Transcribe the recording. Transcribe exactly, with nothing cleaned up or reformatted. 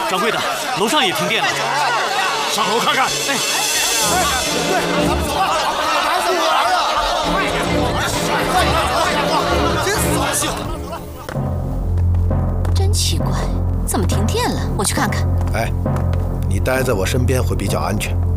掌柜的，楼上也停电了， 上楼看看。 哎， 哎，对，咱们走吧，孩子我来了，快点，快点，真扫兴。 真奇怪，怎么停电了？我去看看。 哎，你待在我身边会比较安全。